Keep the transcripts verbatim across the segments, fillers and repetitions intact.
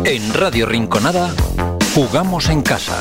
En Radio Rinconada, jugamos en casa.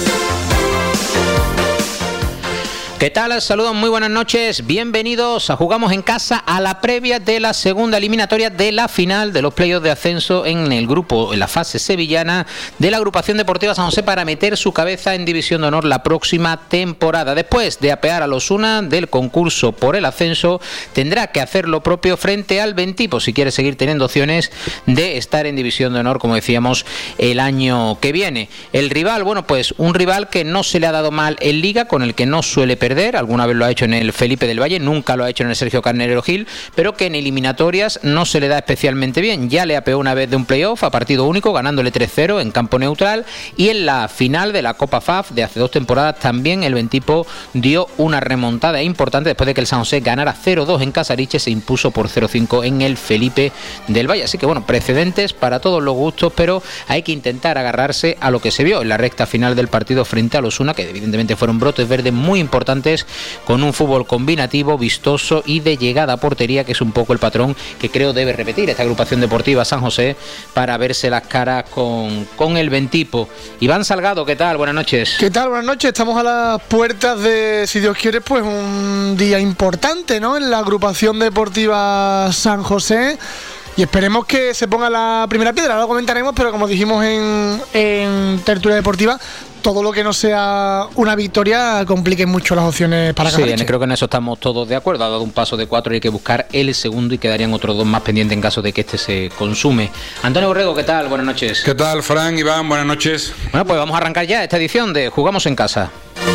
¿Qué tal? Saludos, muy buenas noches. Bienvenidos a Jugamos en Casa, a la previa de la segunda eliminatoria de la final de los playoffs de ascenso en el grupo, en la fase sevillana de la Agrupación Deportiva San José, para meter su cabeza en División de Honor la próxima temporada. Después de apear a los Osuna del concurso por el ascenso, tendrá que hacer lo propio frente al Bentipo si quiere seguir teniendo opciones de estar en División de Honor, como decíamos, el año que viene. El rival, bueno, pues un rival que no se le ha dado mal en Liga, con el que no suele perder. Alguna vez lo ha hecho en el Felipe del Valle, nunca lo ha hecho en el Sergio Carnero Gil, pero que en eliminatorias no se le da especialmente bien. Ya le apeó una vez de un playoff a partido único, ganándole tres cero en campo neutral, y en la final de la Copa F A F de hace dos temporadas también el Bentipo dio una remontada importante después de que el San José ganara cero dos en Casariche, se impuso por cero cinco en el Felipe del Valle. Así que bueno, precedentes para todos los gustos, pero hay que intentar agarrarse a lo que se vio en la recta final del partido frente a los Osuna, que evidentemente fueron brotes verdes muy importantes, con un fútbol combinativo, vistoso y de llegada a portería, que es un poco el patrón que creo debe repetir esta Agrupación Deportiva San José para verse las caras con, con el Bentipo. Iván Salgado, ¿qué tal? Buenas noches. ¿Qué tal? Buenas noches. Estamos a las puertas de, si Dios quiere, pues un día importante, ¿no?, en la Agrupación Deportiva San José. Y esperemos que se ponga la primera piedra, lo comentaremos, pero como dijimos en, en Tertulia Deportiva, todo lo que no sea una victoria complique mucho las opciones para Casariche. Sí, creo que en eso estamos todos de acuerdo. Ha dado un paso de cuatro y hay que buscar el segundo, y quedarían otros dos más pendientes en caso de que este se consume. Antonio Borrego, ¿qué tal? Buenas noches. ¿Qué tal, Fran, Iván? Buenas noches. Bueno, pues vamos a arrancar ya esta edición de Jugamos en Casa.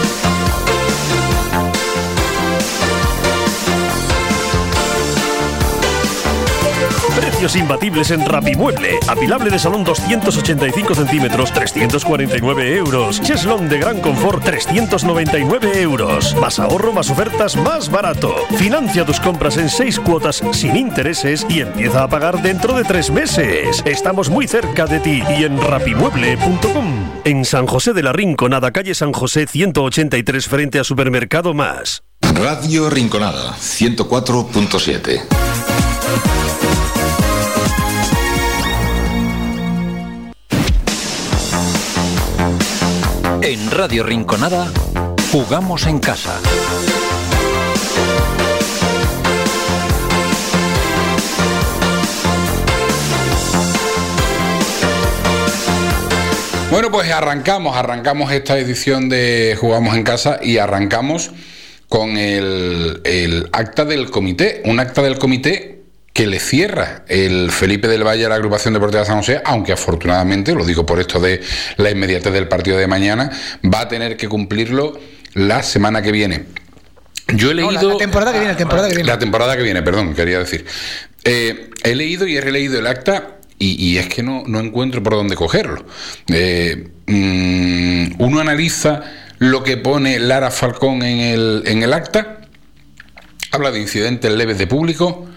Precios imbatibles en Rapimueble. Apilable de salón doscientos ochenta y cinco centímetros, trescientos cuarenta y nueve euros. Cheslón de gran confort, trescientos noventa y nueve euros. Más ahorro, más ofertas, más barato. Financia tus compras en seis cuotas sin intereses y empieza a pagar dentro de tres meses. Estamos muy cerca de ti y en rapimueble punto com. En San José de la Rinconada, calle San José ciento ochenta y tres, frente a Supermercado Más. Radio Rinconada, ciento cuatro punto siete. En Radio Rinconada, jugamos en casa. Bueno, pues arrancamos, arrancamos esta edición de Jugamos en Casa y arrancamos con el, el acta del comité, un acta del comité que le cierra el Felipe del Valle a la Agrupación Deportiva San José, aunque afortunadamente, lo digo por esto de la inmediatez del partido de mañana, va a tener que cumplirlo la semana que viene. Yo he leído... No, la, la temporada que viene, la temporada que viene. La temporada que viene, perdón, quería decir. Eh, he leído y he releído el acta y, y es que no, no encuentro por dónde cogerlo. Eh, mmm, uno analiza lo que pone Lara Falcón en el, en el acta, habla de incidentes leves de público,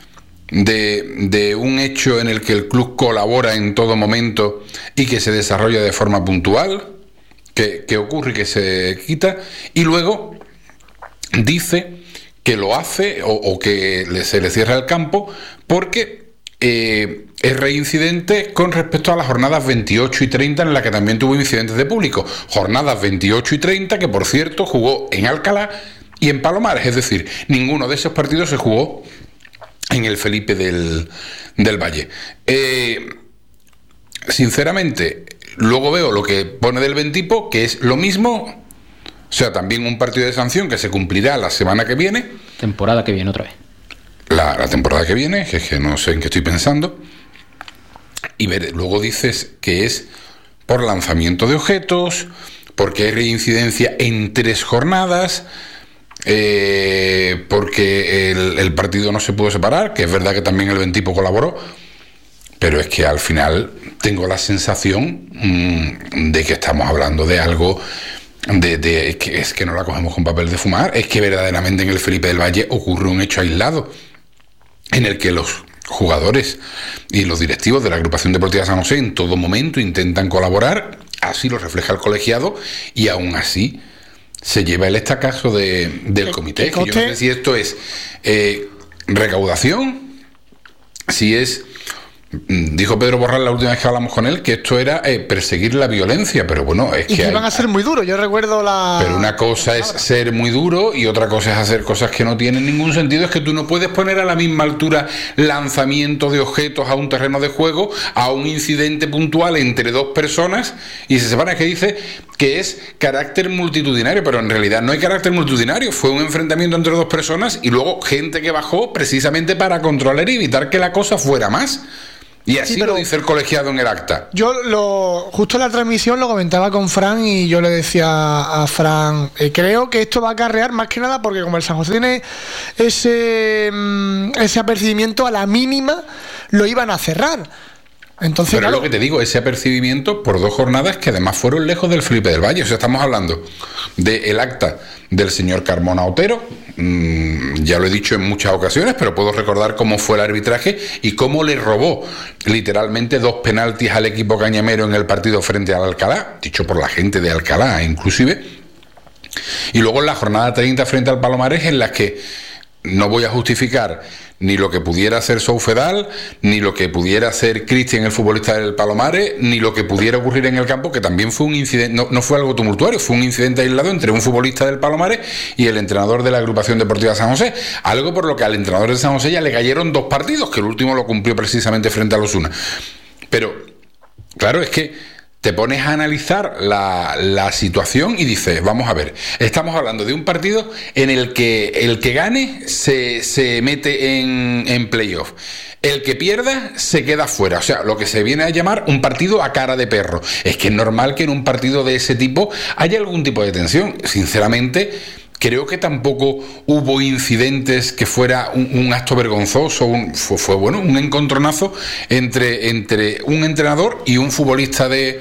De, de un hecho en el que el club colabora en todo momento y que se desarrolla de forma puntual, que, que ocurre y que se quita, y luego dice que lo hace o, o que le, se le cierra el campo porque eh, es reincidente con respecto a las jornadas veintiocho y treinta, en la que también tuvo incidentes de público. Jornadas veintiocho y treinta que, por cierto, jugó en Alcalá y en Palomares, es decir, ninguno de esos partidos se jugó en el Felipe del, del Valle. Eh, sinceramente, luego veo lo que pone del Bentipo, que es lo mismo, o sea, también un partido de sanción que se cumplirá la semana que viene. Temporada que viene otra vez. La, la temporada que viene, que es que no sé en qué estoy pensando. Y ver, luego dices que es por lanzamiento de objetos, porque hay reincidencia en tres jornadas, Eh, porque el, el partido no se pudo separar, que es verdad que también el Bentipo colaboró, pero es que al final tengo la sensación mmm, de que estamos hablando de algo de, de es, que, es que no la cogemos con papel de fumar. Es que verdaderamente en el Felipe del Valle ocurre un hecho aislado en el que los jugadores y los directivos de la Agrupación Deportiva San José en todo momento intentan colaborar, así lo refleja el colegiado, y aún así se lleva el estacazo de, del comité. Que yo no sé si esto es eh, recaudación, si es Dijo Pedro Borral la última vez que hablamos con él que esto era eh, perseguir la violencia, pero bueno, es y que... que hay, iban a ser muy duros, yo recuerdo la... Pero una cosa es ser muy duro y otra cosa es hacer cosas que no tienen ningún sentido. Es que tú no puedes poner a la misma altura lanzamiento de objetos a un terreno de juego, a un incidente puntual entre dos personas, y se separa, que dice que es carácter multitudinario, pero en realidad no hay carácter multitudinario, fue un enfrentamiento entre dos personas y luego gente que bajó precisamente para controlar y evitar que la cosa fuera más. Y así sí, lo dice el colegiado en el acta. Yo lo justo en la transmisión lo comentaba con Fran y yo le decía a Fran, eh, creo que esto va a acarrear más que nada porque como el San José tiene ese, ese apercibimiento, a la mínima lo iban a cerrar. Entonces, pero claro, lo que te digo, ese apercibimiento por dos jornadas que además fueron lejos del Felipe del Valle. O sea, estamos hablando del acta del señor Carmona Otero. Mm, ya lo he dicho en muchas ocasiones, pero puedo recordar cómo fue el arbitraje y cómo le robó literalmente dos penaltis al equipo cañamero en el partido frente al Alcalá, dicho por la gente de Alcalá inclusive. Y luego en la jornada treinta frente al Palomares, en las que no voy a justificar ni lo que pudiera hacer Soufedal, ni lo que pudiera hacer Cristian, el futbolista del Palomares, ni lo que pudiera ocurrir en el campo, que también fue un incidente, no, no fue algo tumultuario, fue un incidente aislado entre un futbolista del Palomares y el entrenador de la agrupación deportiva San José, algo por lo que al entrenador de San José ya le cayeron dos partidos, que el último lo cumplió precisamente frente a los Osuna. Pero, claro, es que te pones a analizar la, la situación y dices, vamos a ver, estamos hablando de un partido en el que el que gane se, se mete en, en playoff. El que pierda se queda fuera. O sea, lo que se viene a llamar un partido a cara de perro. Es que es normal que en un partido de ese tipo haya algún tipo de tensión. Sinceramente, creo que tampoco hubo incidentes que fuera un, un acto vergonzoso, un, fue, fue bueno, un encontronazo entre, entre un entrenador y un futbolista de,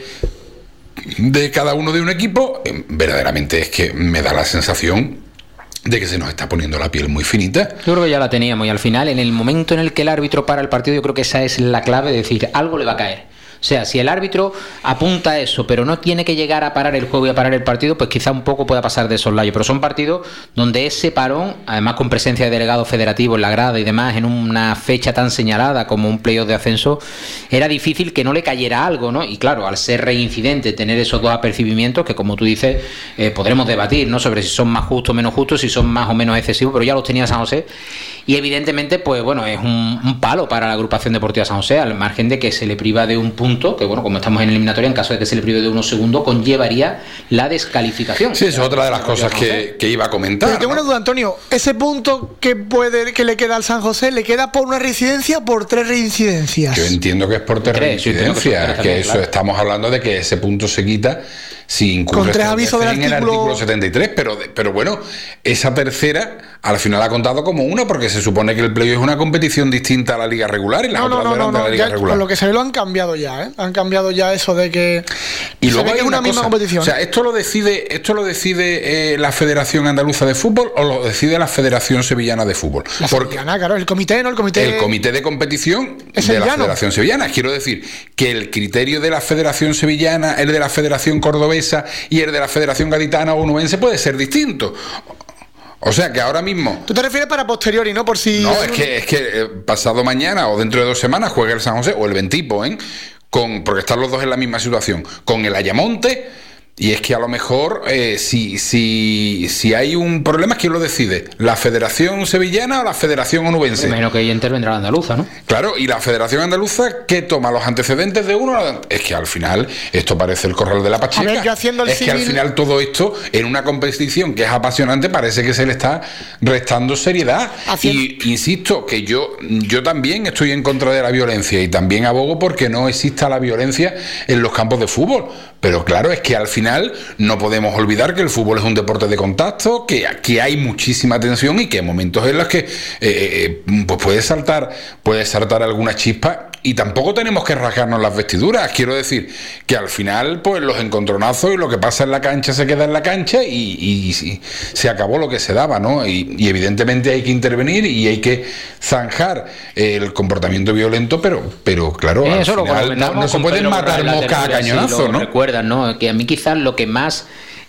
de cada uno de un equipo. Verdaderamente es que me da la sensación de que se nos está poniendo la piel muy finita. Yo creo que ya la teníamos y al final, en el momento en el que el árbitro para el partido, yo creo que esa es la clave de decir, algo le va a caer. O sea, si el árbitro apunta a eso, pero no tiene que llegar a parar el juego y a parar el partido, pues quizá un poco pueda pasar de soslayo. Pero son partidos donde ese parón, además con presencia de delegados federativos en la grada y demás, en una fecha tan señalada como un playoff de ascenso, era difícil que no le cayera algo, ¿no? Y claro, al ser reincidente, tener esos dos apercibimientos, que como tú dices, eh, podremos debatir, ¿no? Sobre si son más justos o menos justos, si son más o menos excesivos, pero ya los tenía San José. Y evidentemente, pues bueno, es un, un palo para la agrupación deportiva San José, al margen de que se le priva de un punto, que bueno, como estamos en eliminatoria, en caso de que se le prive de unos segundos, conllevaría la descalificación. Sí, eso es otra de las cosas que, que iba a comentar. Pero tengo ¿no? una duda, Antonio. Ese punto que puede que le queda al San José, ¿le queda por una reincidencia o por tres reincidencias? Yo entiendo que es por tres reincidencias, que, que eso claro. Estamos hablando de que ese punto se quita si incurre en artículo... el artículo setenta y tres, pero, pero bueno, esa tercera al final ha contado como una, porque se supone que el playoff es una competición distinta a la liga regular y las no, otras no, no, eran no, de la liga ya, regular. Con lo que se ve lo han cambiado ya, ¿eh? Han cambiado ya eso de que y luego hay es una, una misma cosa, competición. O sea, esto lo decide, esto lo decide eh, la Federación Andaluza de Fútbol o lo decide la Federación Sevillana de Fútbol. La porque Sevillana, claro, el comité, ¿no? El comité, el comité de competición ¿Es de sevillano? La Federación Sevillana. Quiero decir que el criterio de la Federación Sevillana, el de la Federación Cordobesa y el de la Federación Gaditana o Onubense puede ser distinto. O sea que ahora mismo... Tú te refieres para posteriori, ¿no? Por si... No, es que, es que eh, pasado mañana o dentro de dos semanas juega el San José o el Ventipo, ¿eh? Con, porque están los dos en la misma situación, con el Ayamonte. Y es que a lo mejor eh, si, si, si hay un problema, ¿quién lo decide? ¿La Federación Sevillana o la Federación Onubense? Me imagino que ahí intervendrá la andaluza, ¿no? Claro, y la Federación Andaluza, ¿qué toma? ¿Los antecedentes de uno? Es que al final esto parece el corral de la pacheca. A ver, yo haciendo el es civil... que al final todo esto, en una competición que es apasionante, parece que se le está restando seriedad. Haciendo... Y insisto, que yo, yo también estoy en contra de la violencia y también abogo porque no exista la violencia en los campos de fútbol. Pero claro, es que al final no podemos olvidar que el fútbol es un deporte de contacto, que aquí hay muchísima tensión y que hay momentos en los que eh, pues puede saltar, puede saltar alguna chispa y tampoco tenemos que rasgarnos las vestiduras. Quiero decir que al final pues los encontronazos y lo que pasa en la cancha se queda en la cancha y, y, y se acabó lo que se daba, ¿no? Y, y evidentemente hay que intervenir y hay que zanjar el comportamiento violento, pero, pero claro, eh, al final no, no se pueden matar moscas a cañonazos, si ¿no? Recuerdan, ¿no? Que a mí quizás lo que más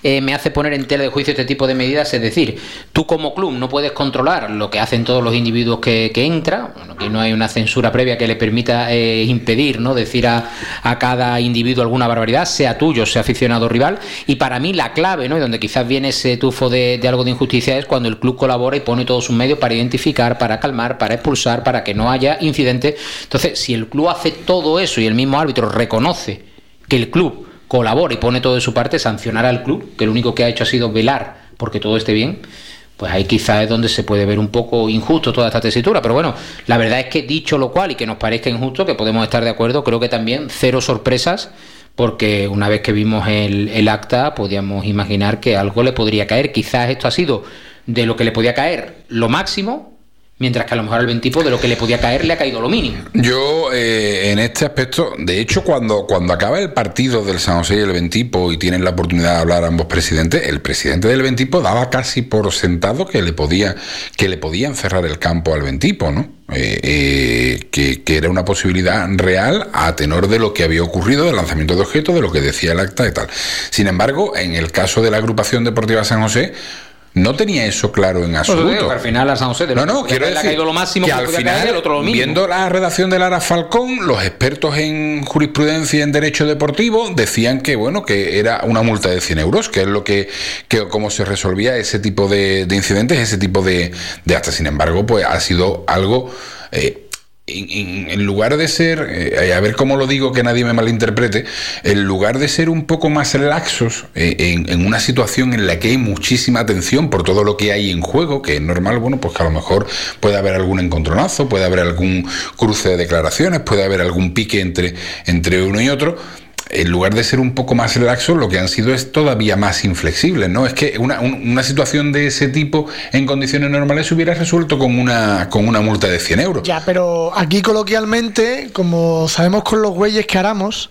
eh, me hace poner en tela de juicio este tipo de medidas. Es decir, tú como club no puedes controlar lo que hacen todos los individuos que, que entran, bueno, que no hay una censura previa que le permita eh, impedir, ¿no?, decir a, a cada individuo alguna barbaridad, sea tuyo, sea aficionado o rival. Y para mí la clave, ¿no?, y donde quizás viene ese tufo de, de algo de injusticia, es cuando el club colabora y pone todos sus medios para identificar, para calmar, para expulsar, para que no haya incidentes. Entonces, si el club hace todo eso y el mismo árbitro reconoce que el club colabora y pone todo de su parte, sancionará al club, que lo único que ha hecho ha sido velar porque todo esté bien, pues ahí quizás es donde se puede ver un poco injusto toda esta tesitura. Pero bueno, la verdad es que dicho lo cual, y que nos parezca injusto, que podemos estar de acuerdo, creo que también cero sorpresas, porque una vez que vimos el, el acta podíamos imaginar que algo le podría caer. Quizás esto ha sido de lo que le podía caer lo máximo, mientras que a lo mejor al Ventipo de lo que le podía caer le ha caído lo mínimo. Yo, eh, en este aspecto, de hecho, cuando, cuando acaba el partido del San José y el Ventipo y tienen la oportunidad de hablar ambos presidentes, el presidente del Ventipo daba casi por sentado que le podía que le podían cerrar el campo al Ventipo, ¿no? Eh, eh, que, que era una posibilidad real a tenor de lo que había ocurrido, del lanzamiento de objetos, de lo que decía el acta y tal. Sin embargo, en el caso de la agrupación deportiva San José, no tenía eso claro en absoluto. Pues digo, que al final a San José de no, no, quiero le decir ha caído lo máximo que, que al podía final, caer, el otro lo mínimo. Viendo la redacción de Lara Falcón, los expertos en jurisprudencia y en derecho deportivo decían que, bueno, que era una multa de cien euros, que es lo que, que cómo se resolvía ese tipo de, de incidentes, ese tipo de, de actas. Sin embargo, pues ha sido algo... Eh, En, en, en lugar de ser, eh, a ver cómo lo digo que nadie me malinterprete, en lugar de ser un poco más laxos eh, en, en una situación en la que hay muchísima atención por todo lo que hay en juego, que es normal, bueno, pues que a lo mejor puede haber algún encontronazo, puede haber algún cruce de declaraciones, puede haber algún pique entre, entre uno y otro. En lugar de ser un poco más laxos, lo que han sido es todavía más inflexibles, ¿no? Es que una, un, una situación de ese tipo en condiciones normales se hubiera resuelto con una, con una multa de cien euros. Ya, pero aquí coloquialmente, como sabemos con los güeyes que haramos,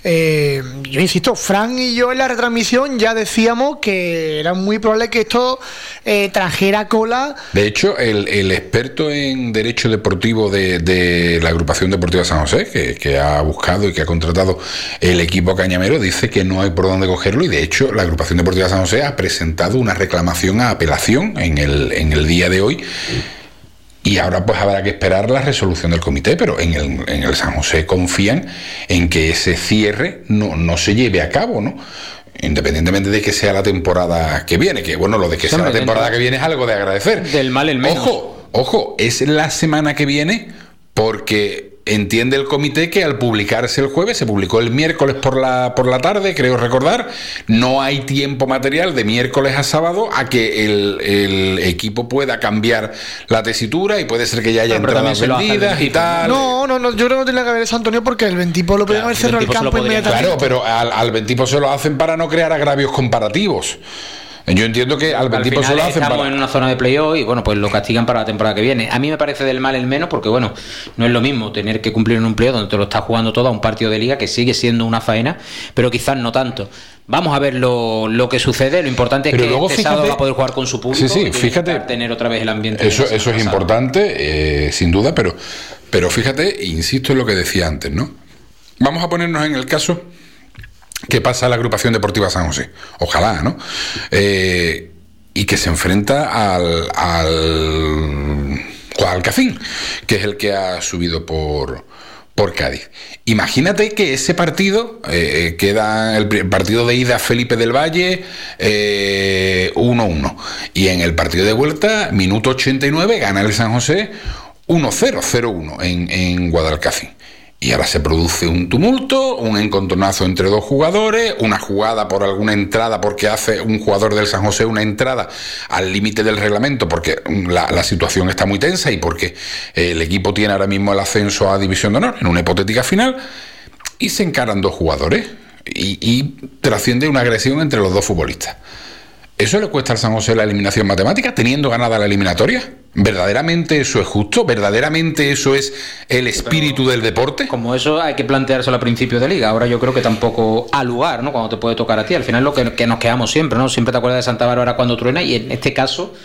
eh, yo insisto, Fran y yo en la retransmisión ya decíamos que era muy probable que esto eh, trajera cola. De hecho, el, el experto en derecho deportivo de, de la agrupación deportiva San José, que, que ha buscado y que ha contratado el equipo cañamero, dice que no hay por dónde cogerlo, y de hecho la agrupación deportiva San José ha presentado una reclamación a apelación en el, en el día de hoy, y ahora pues habrá que esperar la resolución del comité, pero en el, en el San José confían en que ese cierre no, no se lleve a cabo, ¿no? Independientemente de que sea la temporada que viene, que bueno, lo de que sea la temporada que viene es algo de agradecer. Del mal el menos. Ojo, ojo, es la semana que viene, porque entiende el comité que al publicarse el jueves, se publicó el miércoles por la por la tarde, creo recordar, no hay tiempo material de miércoles a sábado a que el, el equipo pueda cambiar la tesitura, y puede ser que ya haya no, entradas vendidas y tal. No, no, no, yo creo que no tiene que ver eso, Antonio, porque el Ventipo lo podían Claro, haber cerrado el campo inmediatamente. Claro, pero al, al Ventipo se lo hacen para no crear agravios comparativos. Yo entiendo que al Ventipo se lo hacen estamos para... en una zona de playoff y bueno, pues lo castigan para la temporada que viene. A mí me parece del mal el menos, porque bueno, no es lo mismo tener que cumplir en un playoff donde te lo estás jugando todo a un partido de liga, que sigue siendo una faena, pero quizás no tanto. Vamos a ver lo, lo que sucede. Lo importante es pero que luego, este fíjate, sábado va a poder jugar con su público. Sí, sí, fíjate, tener otra vez el ambiente. Eso, eso es importante, eh, sin duda, pero, pero fíjate, insisto en lo que decía antes, ¿no? Vamos a ponernos en el caso que pasa a la agrupación deportiva San José. Ojalá, ¿no? Eh, y que se enfrenta al, al Guadalcacín, que es el que ha subido por, por Cádiz. Imagínate que ese partido eh, queda el partido de ida Felipe del Valle eh, uno uno, y en el partido de vuelta, minuto ochenta y nueve, gana el San José uno cero, cero uno en, en Guadalcacín. Y ahora se produce un tumulto, un encontronazo entre dos jugadores, una jugada por alguna entrada, porque hace un jugador del San José una entrada al límite del reglamento, porque la, la situación está muy tensa y porque el equipo tiene ahora mismo el ascenso a División de Honor en una hipotética final, y se encaran dos jugadores y, y trasciende una agresión entre los dos futbolistas. ¿Eso le cuesta al San José la eliminación matemática, teniendo ganada la eliminatoria? ¿Verdaderamente eso es justo? ¿Verdaderamente eso es el espíritu del deporte? Como eso hay que planteárselo a principio de liga. Ahora yo creo que tampoco al lugar, ¿no? Cuando te puede tocar a ti. Al final lo que, que nos quedamos siempre, ¿no? Siempre te acuerdas de Santa Bárbara cuando truena, y en este caso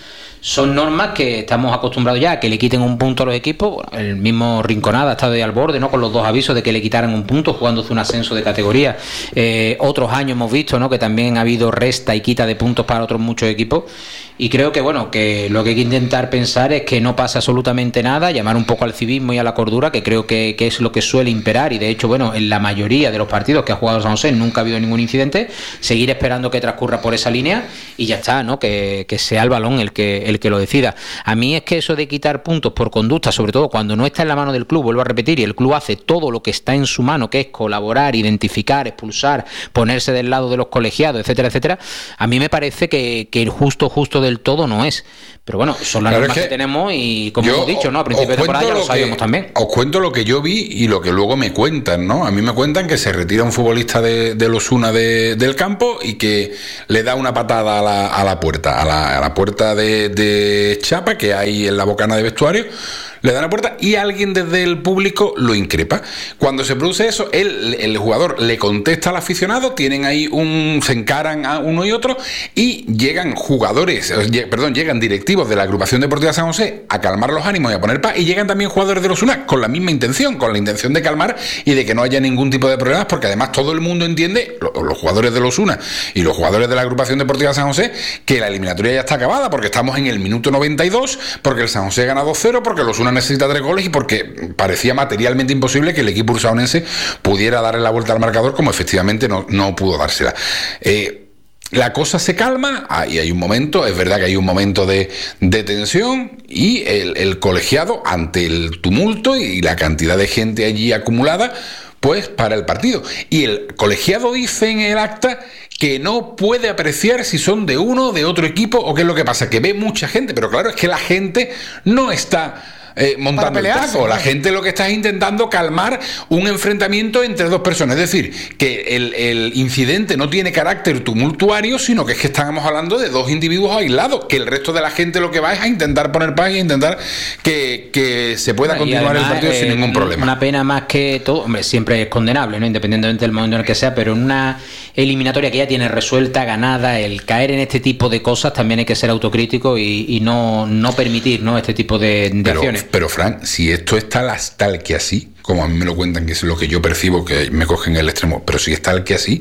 son normas que estamos acostumbrados ya a que le quiten un punto a los equipos. Bueno, el mismo Rinconada ha estado ahí al borde, ¿no? Con los dos avisos de que le quitaran un punto jugándose un ascenso de categoría. Eh, otros años hemos visto, ¿no? Que también ha habido resta y quita de puntos para otros muchos equipos. Y creo que, bueno, que lo que hay que intentar pensar es que no pasa absolutamente nada, llamar un poco al civismo y a la cordura, que creo que, que es lo que suele imperar. Y de hecho, bueno, en la mayoría de los partidos que ha jugado San José nunca ha habido ningún incidente. Seguir esperando que transcurra por esa línea y ya está, ¿no? Que, que sea el balón el que, el que lo decida. A mí es que eso de quitar puntos por conducta, sobre todo cuando no está en la mano del club, vuelvo a repetir, y el club hace todo lo que está en su mano, que es colaborar, identificar, expulsar, ponerse del lado de los colegiados, etcétera, etcétera, a mí me parece que, que el justo, justo del todo no es. Pero bueno, son las claro, normas es que, que tenemos y como hemos dicho, ¿no? A principio de cuento temporada ya lo lo sabíamos que- también. Os cuento lo que yo vi y lo que luego me cuentan, ¿no? A mí me cuentan que se retira un futbolista de, de los Osuna de, del campo y que le da una patada a la, a la puerta, a la, a la puerta de, de chapa que hay en la bocana de vestuario. Le da la puerta y alguien desde el público lo increpa. Cuando se produce eso, él, el jugador le contesta al aficionado, tienen ahí un, se encaran a uno y otro y llegan jugadores, eh, perdón, llegan directivos de la agrupación deportiva San José a calmar los ánimos y a poner paz, y llegan también jugadores de los Osuna con la misma intención, con la intención de calmar y de que no haya ningún tipo de problemas, porque además todo el mundo entiende, los, los jugadores de los Osuna y los jugadores de la agrupación deportiva San José, que la eliminatoria ya está acabada, porque estamos en el minuto noventa y dos, porque el San José gana dos cero, porque los Osuna necesita tres goles y porque parecía materialmente imposible que el equipo ursaonense pudiera darle la vuelta al marcador, como efectivamente no, no pudo dársela. Eh, la cosa se calma, ahí hay un momento, es verdad que hay un momento de, de tensión, y el, el colegiado, ante el tumulto y la cantidad de gente allí acumulada, pues para el partido. Y el colegiado dice en el acta que no puede apreciar si son de uno o de otro equipo o qué es lo que pasa, que ve mucha gente, pero claro, es que la gente no está Eh, montando el taco. La gente lo que está es intentando calmar un enfrentamiento entre dos personas. Es decir, que el, el incidente no tiene carácter tumultuario, sino que es que estamos hablando de dos individuos aislados, que el resto de la gente lo que va es a intentar poner paz y a intentar que, que se pueda continuar además, el partido eh, sin ningún problema. Una pena más que todo, hombre, siempre es condenable, ¿no? Independientemente del momento en el que sea, pero en una eliminatoria que ya tiene resuelta, ganada, el caer en este tipo de cosas también hay que ser autocrítico y, y no, no permitir, ¿no? Este tipo de, de pero, acciones. Pero, Fran, si esto es tal, tal que así, como a mí me lo cuentan, que es lo que yo percibo, que me cogen el extremo, pero si es tal que así,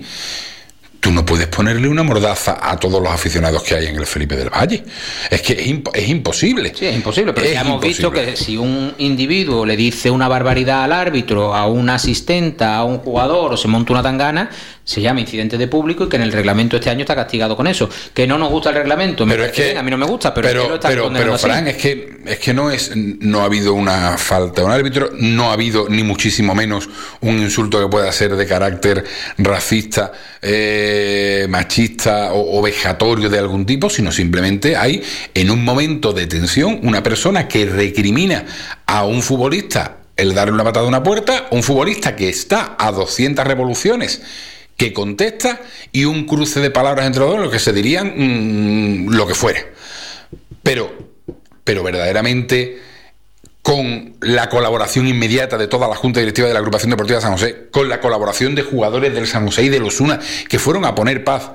tú no puedes ponerle una mordaza a todos los aficionados que hay en el Felipe del Valle. Es que es, imp es imposible. Sí, es imposible, pero es ya hemos imposible. visto que si un individuo le dice una barbaridad al árbitro, a un asistenta, a un jugador, o se monta una tangana, se llama incidente de público y que en el reglamento este año está castigado con eso. Que no nos gusta el reglamento, me pero es que, bien, a mí no me gusta, pero, pero, es que lo están pero, pero Fran, es que, es que no, es, no ha habido una falta de un árbitro, no ha habido ni muchísimo menos un insulto que pueda ser de carácter racista, eh, machista o, o vejatorio de algún tipo, sino simplemente hay en un momento de tensión una persona que recrimina a un futbolista el darle una patada a una puerta, un futbolista que está a doscientas revoluciones que contesta, y un cruce de palabras entre dos, lo que se dirían mmm, lo que fuera. Pero, pero verdaderamente, con la colaboración inmediata de toda la Junta Directiva de la Agrupación Deportiva de San José, con la colaboración de jugadores del San José y del Osuna, que fueron a poner paz,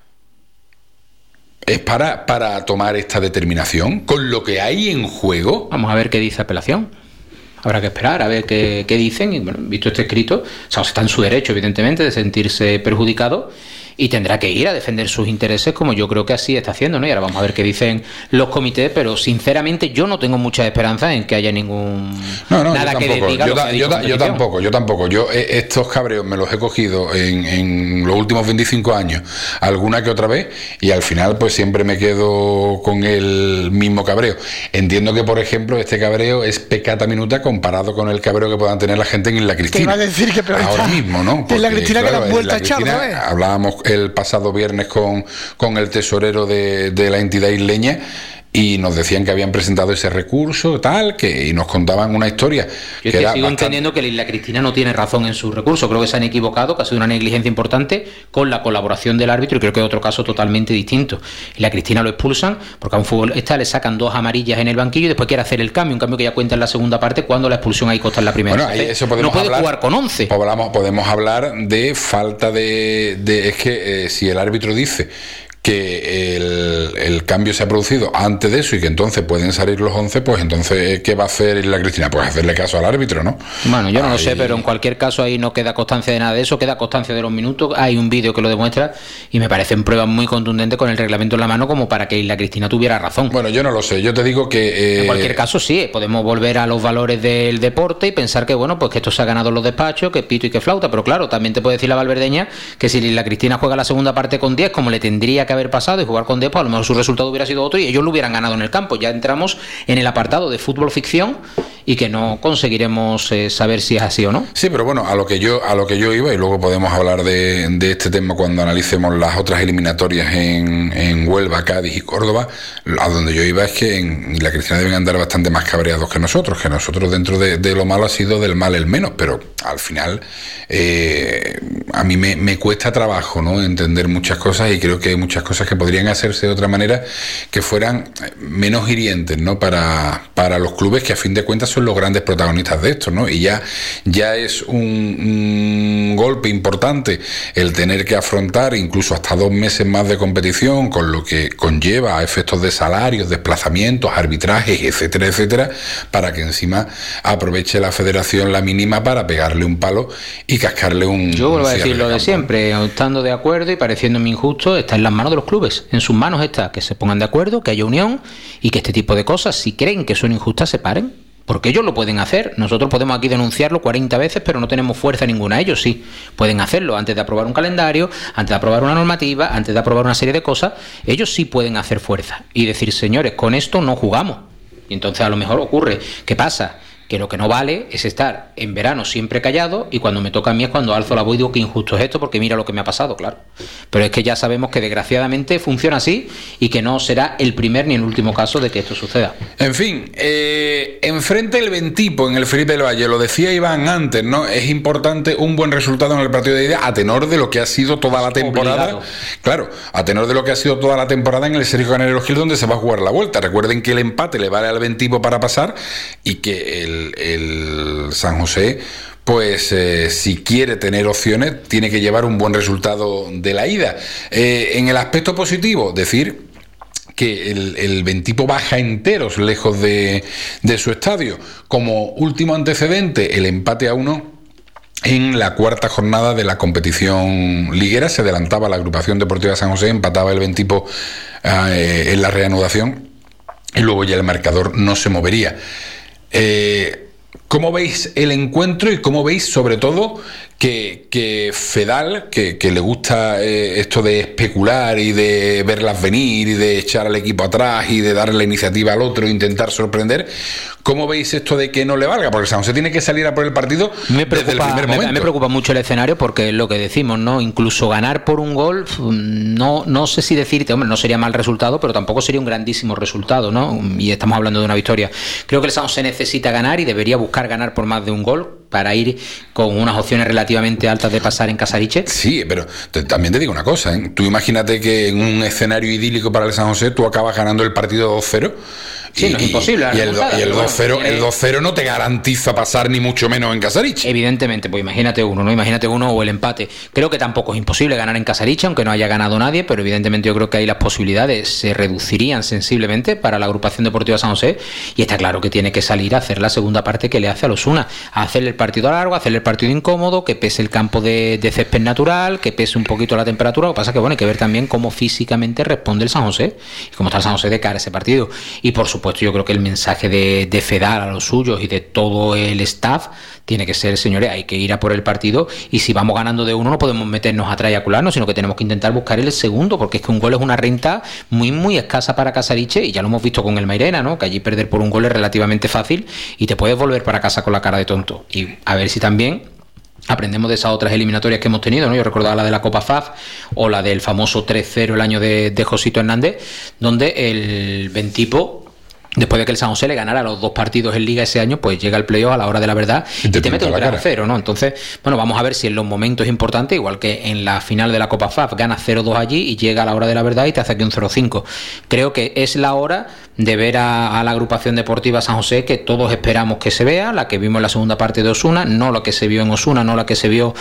es para, para tomar esta determinación, con lo que hay en juego. Vamos a ver qué dice apelación. Habrá que esperar a ver qué, qué dicen. Y bueno, visto este escrito, o sea, está en su derecho, evidentemente, de sentirse perjudicado y tendrá que ir a defender sus intereses, como yo creo que así está haciendo, ¿no? Y ahora vamos a ver qué dicen los comités, pero sinceramente yo no tengo mucha esperanza en que haya ningún no, no, nada yo que tampoco. diga Yo, lo que ta, ha yo, dicho ta, yo tampoco, yo tampoco. Yo eh, estos cabreos me los he cogido en, en los últimos veinticinco años, alguna que otra vez, y al final pues siempre me quedo con el mismo cabreo. Entiendo que, por ejemplo, este cabreo es peccata minuta comparado con el cabreo que puedan tener la gente en Isla Cristina. Te iba a decir que peor ahora está. mismo, ¿no? Porque, Isla Cristina, claro, que la vuelta a echar, ¿no? Hablábamos el pasado viernes con, con el tesorero de, de la entidad isleña, y nos decían que habían presentado ese recurso, tal, que y nos contaban una historia. Yo que es que era sigo bastante... entendiendo que la Isla Cristina no tiene razón en su recurso. Creo que se han equivocado, que ha sido una negligencia importante con la colaboración del árbitro, y creo que es otro caso totalmente distinto. Isla Cristina lo expulsan porque a un futbolista le sacan dos amarillas en el banquillo y después quiere hacer el cambio, un cambio que ya cuenta en la segunda parte, cuando la expulsión ahí consta en la primera. Bueno, ahí eso podemos no puede hablar, jugar con once. Podemos, podemos hablar de falta de... de es que eh, si el árbitro dice que el, el cambio se ha producido antes de eso y que entonces pueden salir los once, pues entonces ¿qué va a hacer la Cristina? Pues hacerle caso al árbitro, ¿no? Bueno, yo no ahí... lo sé, pero en cualquier caso ahí no queda constancia de nada de eso, queda constancia de los minutos, hay un vídeo que lo demuestra y me parecen pruebas muy contundentes con el reglamento en la mano como para que la Cristina tuviera razón. Bueno, yo no lo sé, yo te digo que... Eh... En cualquier caso sí, podemos volver a los valores del deporte y pensar que bueno, pues que esto se ha ganado en los despachos, que pito y que flauta, pero claro, también te puede decir la valverdeña que si la Cristina juega la segunda parte con diez, como le tendría que haber pasado y jugar con diez, pues a lo mejor su resultado hubiera sido otro y ellos lo hubieran ganado en el campo. Ya entramos en el apartado de fútbol ficción y que no conseguiremos eh, saber si es así o no. Sí, pero bueno, a lo que yo a lo que yo iba, y luego podemos hablar de, de este tema cuando analicemos las otras eliminatorias en, en Huelva, Cádiz y Córdoba, a donde yo iba es que en la Cristina deben andar bastante más cabreados que nosotros, que nosotros dentro de, de lo malo ha sido del mal el menos, pero al final eh, a mí me, me cuesta trabajo, ¿no?, entender muchas cosas y creo que hay muchas cosas que podrían hacerse de otra manera que fueran menos hirientes, ¿no?, para, para los clubes que a fin de cuentas son los grandes protagonistas de esto, ¿no? Y ya, ya es un, un golpe importante el tener que afrontar incluso hasta dos meses más de competición, con lo que conlleva a efectos de salarios, desplazamientos, arbitrajes, etcétera, etcétera, para que encima aproveche la federación la mínima para pegarle un palo y cascarle un... Yo vuelvo un a decir lo de siempre, estando de acuerdo y pareciéndome injusto, está en las manos de los clubes, en sus manos está que se pongan de acuerdo, que haya unión y que este tipo de cosas, si creen que son injustas, se paren. Porque ellos lo pueden hacer. Nosotros podemos aquí denunciarlo cuarenta veces, pero no tenemos fuerza ninguna. Ellos sí pueden hacerlo antes de aprobar un calendario, antes de aprobar una normativa, antes de aprobar una serie de cosas. Ellos sí pueden hacer fuerza y decir, señores, con esto no jugamos. Y entonces a lo mejor ocurre. ¿Qué pasa? Que lo que no vale es estar en verano siempre callado y cuando me toca a mí es cuando alzo la voz y digo que injusto es esto porque mira lo que me ha pasado, claro. Pero es que ya sabemos que desgraciadamente funciona así y que no será el primer ni el último caso de que esto suceda. En fin, eh, enfrente el Ventipo en el Felipe del Valle, lo decía Iván antes, ¿no? Es importante un buen resultado en el partido de ida a tenor de lo que ha sido toda la temporada. Obligado. Claro, a tenor de lo que ha sido toda la temporada en el Sergio Canelero Gil, donde se va a jugar la vuelta. Recuerden que el empate le vale al Ventipo para pasar y que el El, el San José, pues eh, si quiere tener opciones, tiene que llevar un buen resultado de la ida. Eh, en el aspecto positivo, decir que el, el Ventipo baja enteros lejos de, de su estadio. Como último antecedente, el empate a uno en la cuarta jornada de la competición liguera. Se adelantaba la agrupación deportiva San José, empataba el Ventipo eh, en la reanudación y luego ya el marcador no se movería. Eh, ¿Cómo veis el encuentro y cómo veis sobre todo que, que Fedal, que, que le gusta eh, esto de especular y de verlas venir y de echar al equipo atrás y de darle la iniciativa al otro e intentar sorprender, ¿cómo veis esto de que no le valga? Porque San José tiene que salir a por el partido me preocupa, desde el primer momento. Me, me preocupa mucho el escenario porque es lo que decimos, ¿no? Incluso ganar por un gol, no, no sé si decirte, hombre, no sería mal resultado, pero tampoco sería un grandísimo resultado, ¿no? Y estamos hablando de una victoria. Creo que el San José necesita ganar y debería buscar ganar por más de un gol para ir con unas opciones relativamente altas de pasar en Casariche. Sí, pero te, también te digo una cosa, ¿eh? Tú imagínate que en un escenario idílico para el San José tú acabas ganando el partido dos cero. Sí, y, no es imposible. Y, y el, y el dos cero el dos cero no te garantiza pasar ni mucho menos en Casariche. Evidentemente, pues imagínate uno, ¿no? Imagínate uno o el empate. Creo que tampoco es imposible ganar en Casariche, aunque no haya ganado nadie, pero evidentemente yo creo que ahí las posibilidades se reducirían sensiblemente para la agrupación deportiva San José y está claro que tiene que salir a hacer la segunda parte que le hace a los Osuna, a hacerle el partido largo, a hacerle el partido incómodo, que pese el campo de, de césped natural, que pese un poquito la temperatura. Lo que pasa es que bueno, hay que ver también cómo físicamente responde el San José y cómo está el San José de cara a ese partido. Y por supuesto yo creo que el mensaje de, de Fedal a los suyos y de todo el staff tiene que ser, señores, hay que ir a por el partido y si vamos ganando de uno no podemos meternos atrás y acularnos, sino que tenemos que intentar buscar el segundo, porque es que un gol es una renta muy muy escasa para Casariche y ya lo hemos visto con el Mairena, ¿no? Que allí perder por un gol es relativamente fácil y te puedes volver para casa con la cara de tonto. Y a ver si también aprendemos de esas otras eliminatorias que hemos tenido, ¿no? Yo recordaba la de la Copa F A F o la del famoso tres cero el año de, de Josito Hernández, donde el Ventipo después de que el San José le ganara los dos partidos en Liga ese año, pues llega el playoff a la hora de la verdad y te, y te mete un tres a cero, ¿no? Entonces, bueno, vamos a ver si en los momentos importantes, igual que en la final de la Copa F A F, gana cero dos allí y llega a la hora de la verdad y te hace aquí un cero cinco. Creo que es la hora de ver a, a la agrupación deportiva San José que todos esperamos que se vea, la que vimos en la segunda parte de Osuna, no la que se vio en Osuna, no la que se vio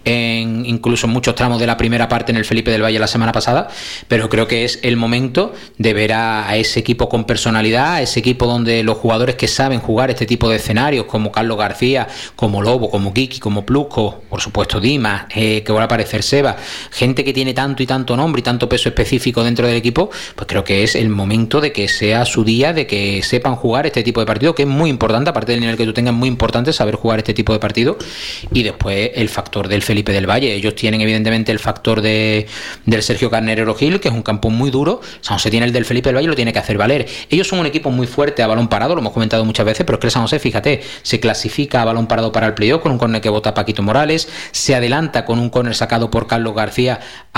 en incluso en muchos tramos de la primera parte en el Felipe del Valle la semana pasada, pero creo que es el momento de ver a, a ese equipo con personalidad, ese equipo donde los jugadores que saben jugar este tipo de escenarios, como Carlos García, como Lobo, como Kiki, como Plusco, por supuesto Dimas, eh, que va a aparecer Seba, gente que tiene tanto y tanto nombre y tanto peso específico dentro del equipo, pues creo que es el momento de que sea su día, de que sepan jugar este tipo de partido, que es muy importante, aparte del nivel que tú tengas, muy importante saber jugar este tipo de partido. Y después el factor del Felipe del Valle, ellos tienen evidentemente el factor de del Sergio Carnerero Gil, que es un campo muy duro. San José tiene el del Felipe del Valle y lo tiene que hacer valer. Ellos son un equipo muy fuerte a balón parado, lo hemos comentado muchas veces, pero es que el San José, fíjate, se clasifica a balón parado para el playoff con un córner que bota Paquito Morales, se adelanta con un córner sacado por Carlos García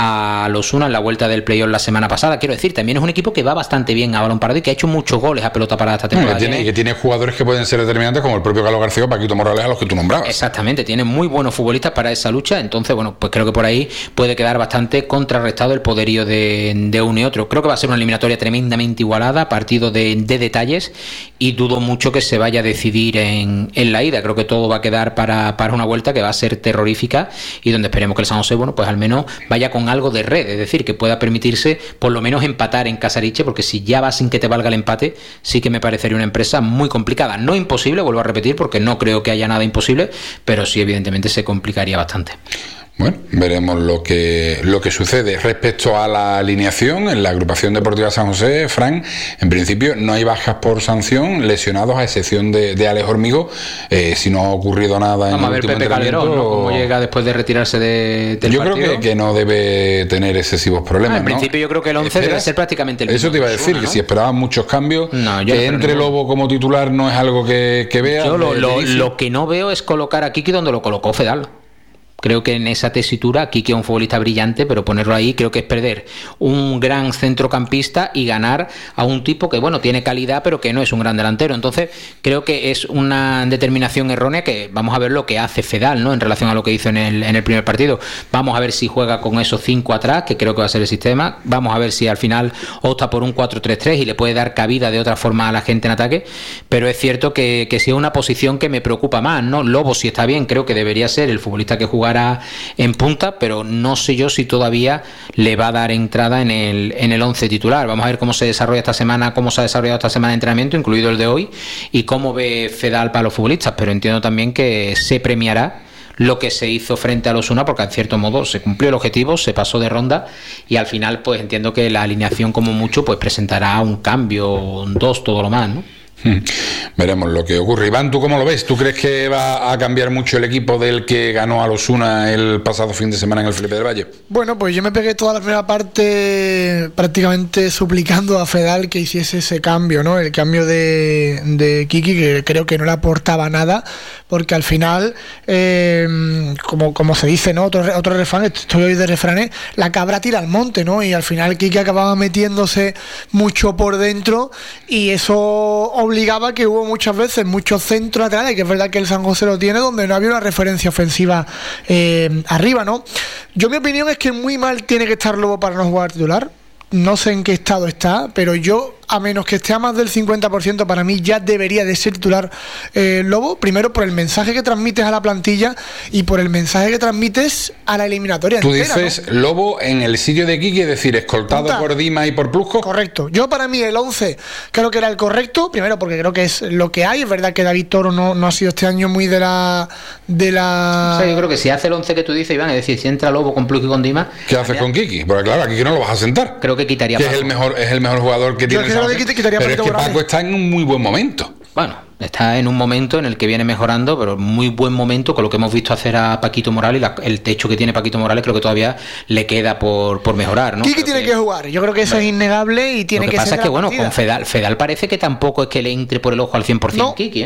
a los Osuna en la vuelta del playoff la semana pasada. Quiero decir, también es un equipo que va bastante bien a balón parado y que ha hecho muchos goles a pelota parada esta temporada. No, que, tiene, que tiene jugadores que pueden ser determinantes, como el propio Carlos García o Paquito Morales, a los que tú nombrabas. Exactamente, tiene muy buenos futbolistas para esa lucha. Entonces, bueno, pues creo que por ahí puede quedar bastante contrarrestado el poderío de, de uno y otro. Creo que va a ser una eliminatoria tremendamente igualada, partido de, de detalles, y dudo mucho que se vaya a decidir en, en la ida. Creo que todo va a quedar para, para una vuelta que va a ser terrorífica y donde esperemos que el San José, bueno, pues al menos vaya con algo de red, es decir, que pueda permitirse por lo menos empatar en Casariche, porque si ya va sin que te valga el empate, sí que me parecería una empresa muy complicada. No imposible, vuelvo a repetir, porque no creo que haya nada imposible, pero sí evidentemente se complicaría bastante. Bueno, veremos lo que lo que sucede. Respecto a la alineación, en la agrupación deportiva San José, Fran, en principio no hay bajas por sanción, lesionados a excepción de, de Alex Hormigo, eh, si no ha ocurrido nada. Vamos en el a ver último Pepe Calderón, ¿no? Cómo llega después de retirarse de, del yo partido. Yo creo que, que no debe tener excesivos problemas. Ah, en principio, ¿no? Yo creo que el once debe ser prácticamente el mismo. Eso te iba a decir, Osuna, ¿no? Que si esperaban muchos cambios, no, que no entre ninguno. Lobo como titular no es algo que, que vea. Yo lo, lo, lo que no veo es colocar a Kiki donde lo colocó Fedal. Creo que en esa tesitura Kiki es un futbolista brillante, pero ponerlo ahí creo que es perder un gran centrocampista y ganar a un tipo que, bueno, tiene calidad, pero que no es un gran delantero. Entonces, creo que es una determinación errónea que vamos a ver lo que hace Fedal, ¿no? En relación a lo que hizo en el, en el primer partido. Vamos a ver si juega con esos cinco atrás, que creo que va a ser el sistema. Vamos a ver si al final opta por un cuatro tres tres y le puede dar cabida de otra forma a la gente en ataque. Pero es cierto que, que sí es una posición que me preocupa más, ¿no? Lobo, si está bien, creo que debería ser el futbolista que jugará en punta, pero no sé yo si todavía le va a dar entrada en el en el once titular. Vamos a ver cómo se desarrolla esta semana, cómo se ha desarrollado esta semana de entrenamiento, incluido el de hoy, y cómo ve Fedal para los futbolistas, pero entiendo también que se premiará lo que se hizo frente a los Osuna, porque en cierto modo se cumplió el objetivo, se pasó de ronda y al final pues entiendo que la alineación como mucho pues presentará un cambio, un dos, todo lo más, ¿no? Hmm. Veremos lo que ocurre. Iván, ¿tú cómo lo ves? ¿Tú crees que va a cambiar mucho el equipo del que ganó a los Osuna el pasado fin de semana en el Felipe del Valle? Bueno, pues yo me pegué toda la primera parte prácticamente suplicando a Fedal que hiciese ese cambio, ¿no? El cambio de, de Kiki, que creo que no le aportaba nada, porque al final, eh, como, como se dice, ¿no? Otro, otro refrán, estoy hoy de refranes, la cabra tira al monte, ¿no? Y al final Kiki acababa metiéndose mucho por dentro y eso obligaba que hubo muchas veces muchos centros laterales, que es verdad que el San José lo tiene, donde no había una referencia ofensiva eh, arriba, ¿no? Yo mi opinión es que muy mal tiene que estar Lobo para no jugar titular. No sé en qué estado está, pero yo, a menos que esté a más del cincuenta por ciento, para mí ya debería de ser titular eh, Lobo, primero por el mensaje que transmites a la plantilla y por el mensaje que transmites a la eliminatoria Tú entera, dices, ¿no? Lobo en el sitio de Kiki, es decir, escoltado Punta. por Dima y por Plusco. Correcto. Yo para mí el once creo que era el correcto, primero porque creo que es lo que hay. Es verdad que David Toro no, no ha sido este año muy de la... de la... O sea, yo creo que si hace el once que tú dices, Iván, es decir, si entra Lobo con Plusco y con Dima... ¿Qué haces con Kiki? Porque claro, a Kiki no lo vas a sentar. Creo que quitaría que es el mejor es el mejor jugador que yo tiene el que quitaría pero es que Paco está en un muy buen momento. Bueno, está en un momento en el que viene mejorando, pero muy buen momento con lo que hemos visto hacer a Paquito Morales y la, el techo que tiene Paquito Morales creo que todavía le queda por, por mejorar, ¿no? Kiki tiene que, que jugar, yo creo que eso bueno, es innegable y tiene que, que ser. Lo que pasa ser es que bueno, con Fedal, Fedal parece que tampoco es que le entre por el ojo al cien por ciento no. Kiki, ¿eh?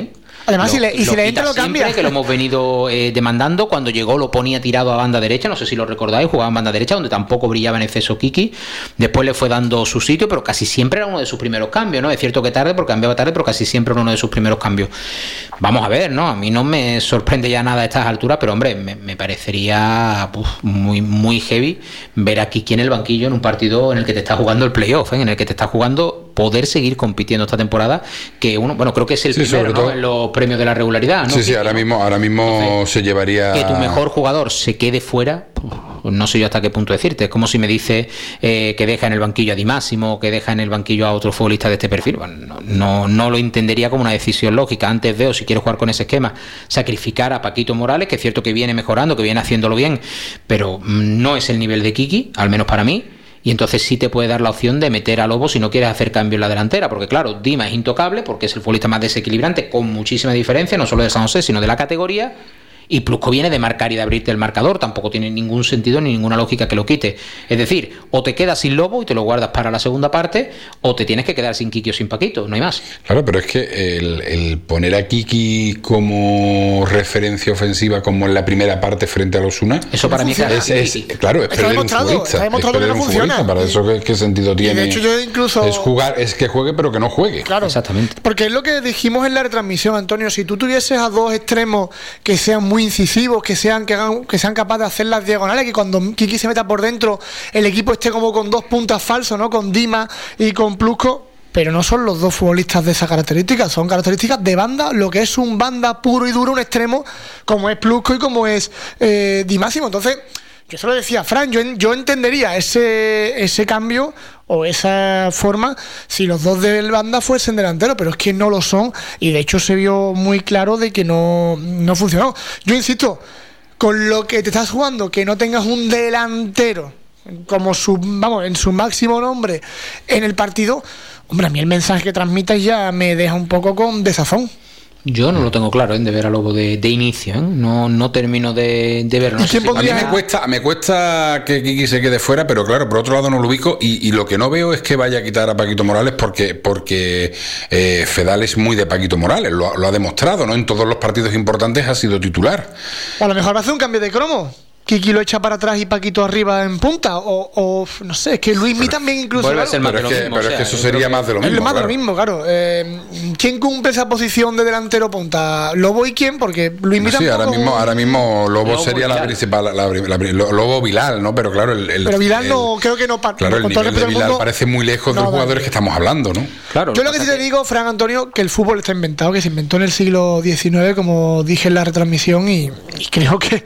Además, lo, si le, y si le entra lo cambia. Siempre, que lo hemos venido eh, demandando. Cuando llegó lo ponía tirado a banda derecha, no sé si lo recordáis, jugaba en banda derecha, donde tampoco brillaba en exceso Kiki. Después le fue dando su sitio, pero casi siempre era uno de sus primeros cambios, ¿no? Es cierto que tarde, porque cambiaba tarde, pero casi siempre era uno de sus primeros cambios. Vamos a ver, ¿no? A mí no me sorprende ya nada a estas alturas, pero hombre, me, me parecería uf, muy, muy heavy ver a Kiki en el banquillo en un partido en el que te está jugando el playoff, ¿eh? En el que te está jugando poder seguir compitiendo esta temporada, que uno, bueno, creo que es el sí, primero, ¿no? En los premios de la regularidad, ¿no? Sí, sí, ahora mismo, ahora mismo Entonces, se llevaría... Que tu mejor jugador se quede fuera, no sé yo hasta qué punto decirte. Es como si me dice eh, que deja en el banquillo a Di Massimo, que deja en el banquillo a otro futbolista de este perfil. Bueno, no, no, no lo entendería como una decisión lógica. Antes de, o si quieres jugar con ese esquema, sacrificar a Paquito Morales, que es cierto que viene mejorando, que viene haciéndolo bien, pero no es el nivel de Kiki, al menos para mí. Y entonces sí te puede dar la opción de meter a Lobo si no quieres hacer cambio en la delantera, porque claro, Dima es intocable, porque es el futbolista más desequilibrante, con muchísima diferencia, no solo de San José, sino de la categoría. Y Plusco viene de marcar y de abrirte el marcador, tampoco tiene ningún sentido ni ninguna lógica que lo quite. Es decir, o te quedas sin Lobo y te lo guardas para la segunda parte, o te tienes que quedar sin Kiki o sin Paquito, no hay más. Claro, pero es que el, el poner a Kiki como referencia ofensiva, como en la primera parte frente a los Osasuna, eso para mí es, es, es claro, es perder un futbolista, es perder un futbolista. Para eso, ¿qué, qué sentido tiene? Y de hecho yo incluso es jugar, es que juegue pero que no juegue. Claro, exactamente. Porque es lo que dijimos en la retransmisión, Antonio. Si tú tuvieses a dos extremos que sean muy incisivos, que sean que, hagan, que sean capaces de hacer las diagonales, que cuando Kiki se meta por dentro el equipo esté como con dos puntas falsos, ¿no? Con Dima y con Plusco. Pero no son los dos futbolistas de esa característica, son características de banda, lo que es un banda puro y duro, un extremo, como es Plusco y como es eh, Di Massimo. Entonces, yo se lo decía a Fran, yo, yo entendería ese, ese cambio o esa forma si los dos de banda fuesen delanteros, pero es que no lo son, y de hecho se vio muy claro de que no, no funcionó. Yo insisto, con lo que te estás jugando, que no tengas un delantero como su, vamos, en su máximo nombre en el partido, hombre, a mí el mensaje que transmitas ya me deja un poco con desazón. Yo no lo tengo claro, ¿eh? De ver a Lobo de, de inicio, ¿eh? No, no termino de, de verlo. No sé si a mí me cuesta, me cuesta que Kiki se quede fuera, pero claro, por otro lado no lo ubico, y, y lo que no veo es que vaya a quitar a Paquito Morales, porque porque eh, Fedal es muy de Paquito Morales, lo, lo ha demostrado, ¿no? En todos los partidos importantes ha sido titular. A lo mejor va a hacer un cambio de cromo. Kiki lo echa para atrás y Paquito arriba en punta, o, o no sé, es que Luismi también incluso... Vuelve a ser más pero de lo es que, mismo, pero o sea, es que eso sería que más de lo mismo. Es más claro. de lo mismo, claro. Eh, ¿Quién cumple esa posición de delantero punta? ¿Lobo y quién? Porque Luismi sí, tampoco... ahora mismo, ahora mismo Lobo, Lobo sería Bilal. la principal, la, la, la, Lobo Bilal, ¿no? Pero claro, el, el Pero Bilal el, no, creo que no... Claro, el nivel de Bilal parece muy lejos no, de los jugadores vale. que estamos hablando, ¿no? Claro, Yo lo que sí te digo, Fran Antonio, que el fútbol está inventado, que se inventó en el siglo diecinueve, como dije en la retransmisión, y, y creo que,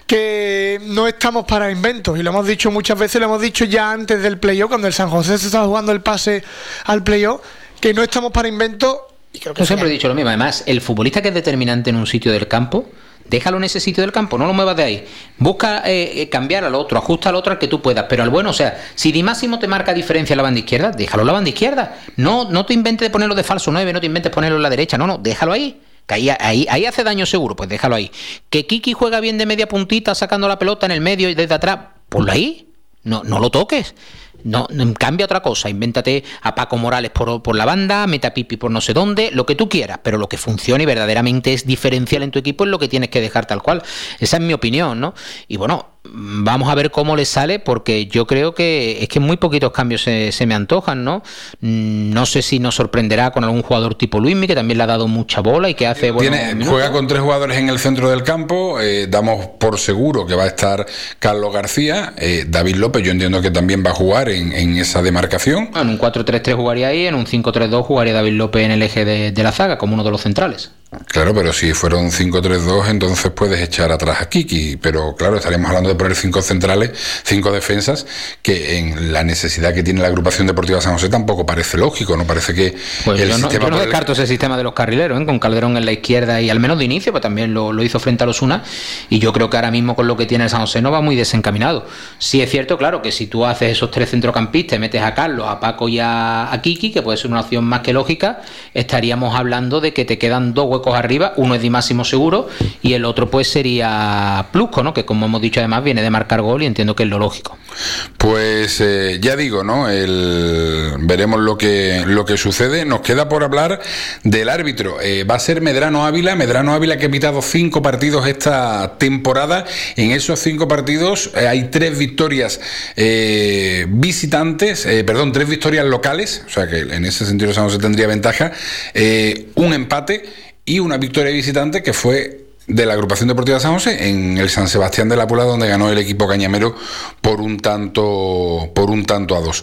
que no estamos para inventos, y lo hemos dicho muchas veces, lo hemos dicho ya antes del playoff, cuando el San José se estaba jugando el pase al playoff, que no estamos para inventos, y creo que Yo siempre he sea. dicho lo mismo. Además, el futbolista que es determinante en un sitio del campo, déjalo en ese sitio del campo, no lo muevas de ahí. Busca eh, cambiar al otro, ajusta al otro al que tú puedas, pero al bueno, o sea, si Di Massimo te marca diferencia en la banda izquierda, déjalo en la banda izquierda. No, no te inventes de ponerlo de falso nueve, no te inventes ponerlo en la derecha, no, no, déjalo ahí. Que ahí, ahí, ahí hace daño seguro, pues déjalo ahí. Que Kiki juega bien de media puntita, sacando la pelota en el medio y desde atrás, ponlo ahí. No, no lo toques. No, cambia otra cosa, invéntate a Paco Morales por, por la banda, meta a Pipi por no sé dónde, lo que tú quieras, pero lo que funcione y verdaderamente es diferencial en tu equipo es lo que tienes que dejar tal cual. Esa es mi opinión, ¿no? Y bueno, vamos a ver cómo le sale, porque yo creo que es que muy poquitos cambios se, se me antojan, ¿no? No sé si nos sorprenderá con algún jugador tipo Luismi, que también le ha dado mucha bola y que hace... Tiene, bueno, juega con tres jugadores en el centro del campo, eh, damos por seguro que va a estar Carlos García, eh, David López, yo entiendo que también va a jugar en, en esa demarcación. En un cuatro tres tres jugaría ahí, en un cinco tres dos jugaría David López en el eje de, de la zaga, como uno de los centrales. Claro, pero si fuera un cinco tres dos, entonces puedes echar atrás a Kiki, pero claro, estaríamos hablando de poner cinco centrales, cinco defensas, que en la necesidad que tiene la agrupación deportiva San José tampoco parece lógico, no parece que pues el yo no, sistema... yo no descarto el... ese sistema de los carrileros, ¿eh? Con Calderón en la izquierda y al menos de inicio, pues también lo, lo hizo frente a los Osasuna, y yo creo que ahora mismo con lo que tiene el San José no va muy desencaminado. Sí es cierto, claro, que si tú haces esos tres centrocampistas, metes a Carlos, a Paco y a, a Kiki, que puede ser una opción más que lógica, estaríamos hablando de que te quedan dos huecos huecos arriba, uno es Di Máximo seguro y el otro pues sería Plusco, ¿no? Que como hemos dicho además viene de marcar gol y entiendo que es lo lógico. Pues eh, ya digo, ¿no? El, veremos lo que lo que sucede. Nos queda por hablar del árbitro. Eh, va a ser Medrano Ávila. Medrano Ávila que ha pitado cinco partidos esta temporada. En esos cinco partidos eh, hay tres victorias eh, visitantes, eh, perdón, tres victorias locales. O sea que en ese sentido San José tendría ventaja. Eh, un empate y una victoria visitante que fue de la agrupación deportiva San José en el San Sebastián de la Puebla, donde ganó el equipo cañamero por un tanto por un tanto a dos.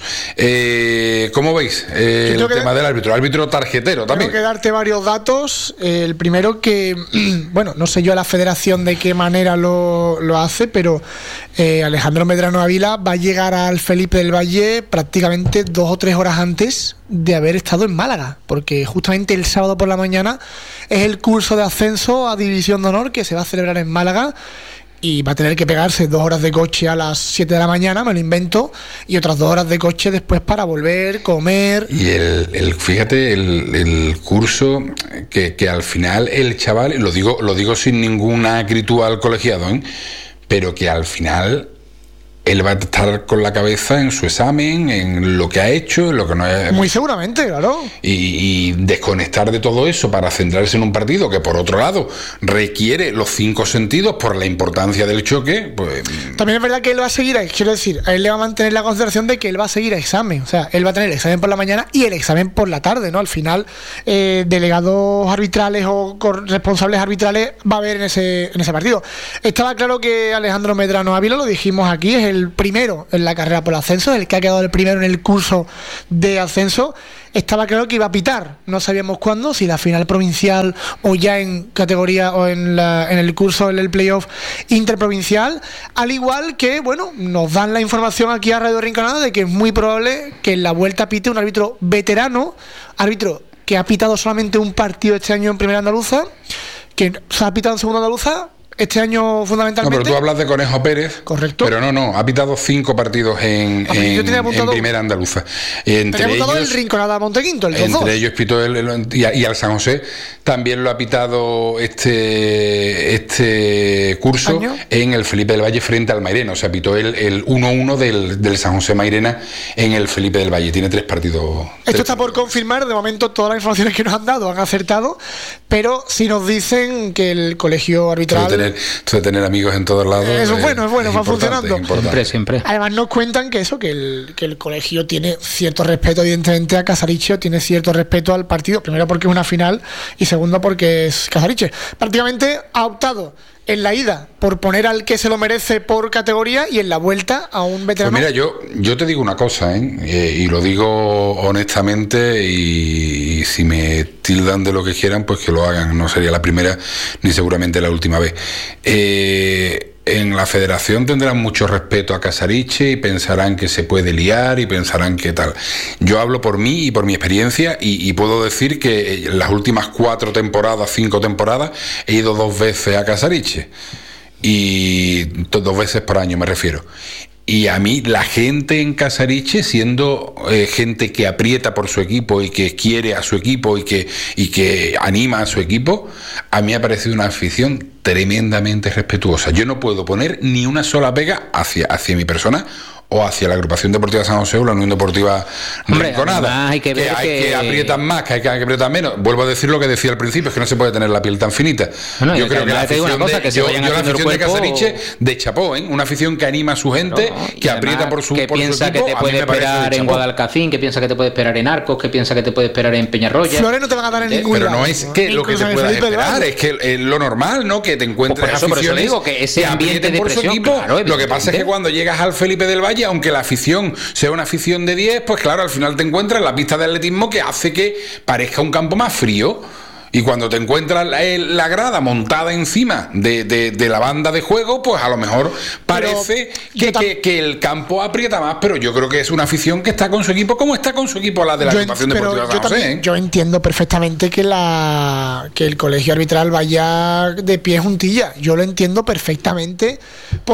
Eh, ¿Cómo veis eh, el tema del árbitro? Árbitro tarjetero también. Tengo que darte varios datos. Eh, el primero que, bueno, no sé yo a la federación de qué manera lo, lo hace, pero eh, Alejandro Medrano Ávila va a llegar al Felipe del Valle prácticamente dos o tres horas antes de haber estado en Málaga, porque justamente el sábado por la mañana es el curso de ascenso a División de Honor que se va a celebrar en Málaga y va a tener que pegarse dos horas de coche a las siete de la mañana, me lo invento, y otras dos horas de coche después para volver, comer. Y el, el fíjate, el, el curso que, que al final el chaval, lo digo, lo digo sin ninguna acritud al colegiado, ¿eh? Pero que al final él va a estar con la cabeza en su examen, en lo que ha hecho, en lo que no es. Muy seguramente, claro. Y, y desconectar de todo eso para centrarse en un partido que, por otro lado, requiere los cinco sentidos por la importancia del choque. Pues también es verdad que él va a seguir, quiero decir, a él le va a mantener la consideración de que él va a seguir a examen. O sea, él va a tener el examen por la mañana y el examen por la tarde, ¿no? Al final, eh, delegados arbitrales o responsables arbitrales va a haber en ese, en ese partido. Estaba claro que Alejandro Medrano Ávila, lo dijimos aquí, es el primero en la carrera por ascenso, el que ha quedado el primero en el curso de ascenso. Estaba claro que iba a pitar, no sabíamos cuándo, si la final provincial o ya en categoría o en, la, en el curso, en el playoff interprovincial, al igual que, bueno, nos dan la información aquí a Radio Rinconada de que es muy probable que en la vuelta pite un árbitro veterano, árbitro que ha pitado solamente un partido este año en Primera Andaluza, que se ha pitado en Segunda Andaluza este año fundamentalmente. No, pero tú hablas de Conejo Pérez. Correcto. Pero no, no, ha pitado cinco partidos en, ah, en, en Primera Andaluza. Entre tenía apuntado ellos, el Rinconada Montequinto, el Entre dos dos. ellos pitó el, el y, y al San José también lo ha pitado este este curso ¿Año? En el Felipe del Valle frente al Mairena. O sea, pitó el, el uno uno del, del San José Mairena en el Felipe del Valle. Tiene tres partidos. Esto tres está partidos. por confirmar. De momento todas las informaciones que nos han dado han acertado, pero si nos dicen que el colegio arbitral... Esto de tener, esto de tener amigos en todos lados. Eso es bueno, es bueno, va funcionando. Siempre, siempre. Además nos cuentan que eso, que el, que el colegio tiene cierto respeto, evidentemente, a Casariche, tiene cierto respeto al partido, primero porque es una final y segundo porque es Casariche. Prácticamente ha optado en la ida por poner al que se lo merece por categoría y en la vuelta a un veterano. Pues mira, yo, yo te digo una cosa, ¿eh? Eh, y lo digo honestamente, y, y si me tildan de lo que quieran, pues que lo hagan. No sería la primera ni seguramente la última vez. Eh, en la federación tendrán mucho respeto a Casariche y pensarán que se puede liar y pensarán que tal. Yo hablo por mí y por mi experiencia y, y puedo decir que en las últimas cuatro temporadas, cinco temporadas, he ido dos veces a Casariche. Y dos veces por año me refiero. Y a mí la gente en Casariche, siendo eh, gente que aprieta por su equipo y que quiere a su equipo y que, y que anima a su equipo, a mí me ha parecido una afición tremendamente respetuosa. Yo no puedo poner ni una sola pega hacia, hacia mi persona o hacia la agrupación deportiva San José o la Unión Deportiva Rinconada. Hay que, ver que hay que... que aprietan más, que hay que, hay que aprietar menos. Vuelvo a decir lo que decía al principio, es que no se puede tener la piel tan finita. Bueno, yo creo que la afición, cosa, de, que yo, yo la afición de Casariche o... de chapó, ¿eh? Una afición que anima a su gente, no, que aprieta por su, que por piensa su equipo, que te puede esperar en Guadalcacín, que piensa que te puede esperar en Arcos, que piensa que te puede esperar en Peñarroya. Flores no te van a dar en ningún Pero lado, no es que lo que te puedas esperar, es que es lo normal, ¿no? Que te encuentres pues por eso, aficiones por eso digo que ese ambiente de por presión, su equipo. Claro, lo que pasa es que cuando llegas al Felipe del Valle, aunque la afición sea una afición de diez, pues claro, al final te encuentras en la pista de atletismo que hace que parezca un campo más frío. Y cuando te encuentras la, la grada montada encima de, de, de la banda de juego, pues a lo mejor parece que, que, que el campo aprieta más, pero yo creo que es una afición que está con su equipo como está con su equipo la de la agrupación deportiva San José. Yo entiendo perfectamente que la que el colegio arbitral vaya de pie juntilla. Yo lo entiendo perfectamente por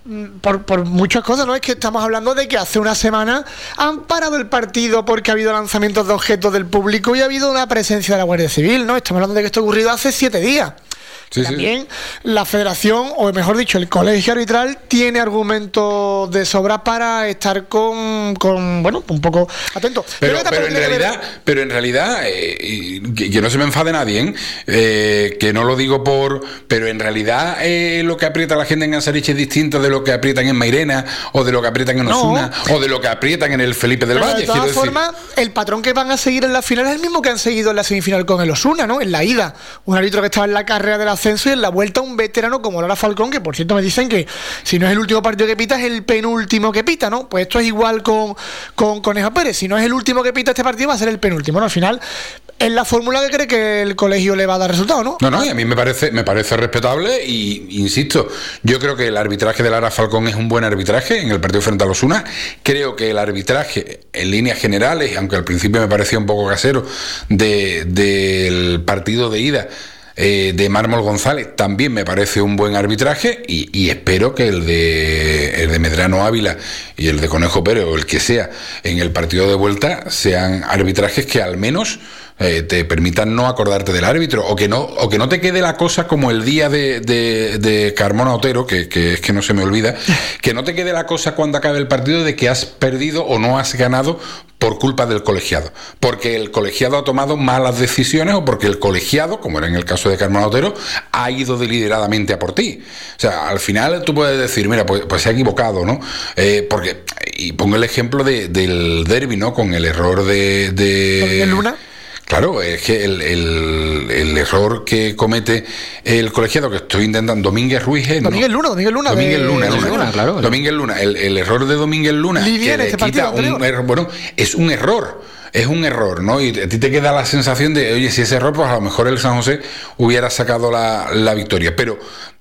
por, por muchas cosas, ¿no? Es que estamos hablando de que hace una semana han parado el partido porque ha habido lanzamientos de objetos del público y ha habido una presencia de la Guardia Civil, ¿no? Estamos hablando de que esto ha ocurrido hace siete días. Sí, También sí. la federación, o mejor dicho, el colegio arbitral tiene argumentos de sobra para estar con, con bueno, un poco atento. Pero, pero, en, realidad, ver... pero en realidad, eh, que, que no se me enfade nadie, ¿eh? Eh, que no lo digo por... Pero en realidad eh, lo que aprieta la gente en Ansarich es distinto de lo que aprietan en Mairena, o de lo que aprietan en Osuna, no. o de lo que aprietan en el Felipe del pero Valle. De todas formas, el patrón que van a seguir en la final es el mismo que han seguido en la semifinal con el Osuna, ¿no? En la ida. Un árbitro que estaba en la carrera de la ascenso y en la vuelta un veterano como Lara Falcón, que por cierto me dicen que si no es el último partido que pita es el penúltimo que pita, ¿no? Pues esto es igual con, con Conejo Pérez, si no es el último que pita este partido va a ser el penúltimo, ¿no? Al final es la fórmula que cree que el colegio le va a dar resultado, ¿no? No, no, y a mí me parece, me parece respetable y insisto, yo creo que el arbitraje de Lara Falcón es un buen arbitraje en el partido frente a los Osuna. Creo que el arbitraje en líneas generales, aunque al principio me parecía un poco casero, de, del partido de ida Eh, de Mármol González también me parece un buen arbitraje y, y espero que el de, el de Medrano Ávila y el de Conejo Pérez o el que sea en el partido de vuelta sean arbitrajes que al menos eh, te permitan no acordarte del árbitro o que no o que no te quede la cosa como el día de, de, de Carmona Otero, que, que es que no se me olvida, que no te quede la cosa cuando acabe el partido de que has perdido o no has ganado por culpa del colegiado, porque el colegiado ha tomado malas decisiones o porque el colegiado, como era en el caso de Carmona Otero, ha ido deliberadamente a por ti. O sea, al final tú puedes decir, mira, pues, pues se ha equivocado, ¿no? Eh, porque, y pongo el ejemplo de, del derbi, ¿no? Con el error de... de... ¿El Luna? Claro, es que el, el, el error que comete el colegiado, que estoy intentando, Domínguez Ruiz es, Domínguez Luna, Domínguez Luna. Domínguez de... Luna, Luna, Luna, claro. Domínguez Luna, el, el error de Domínguez Luna, Línea que le este quita un error, bueno, es un error. Es un error, ¿no? Y a ti te queda la sensación de, oye, si ese error, pues a lo mejor el San José hubiera sacado la, la victoria. Pero